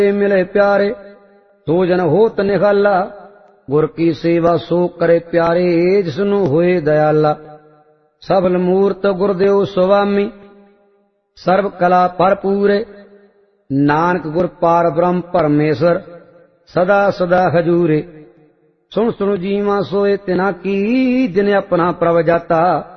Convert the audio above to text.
मिले प्यारे सो जन होत निखाला गुर की सेवा सो करे प्यारे जिसनु होए दयाला सबल मूर्त गुरदेव स्वामी सर्व कला भरपूरे नानक गुर पार ब्रह्म परमेश्वर सदा सदा हजूरे सुन सुन जीवा सोए तिना की जिन्हें अपना प्रभ जाता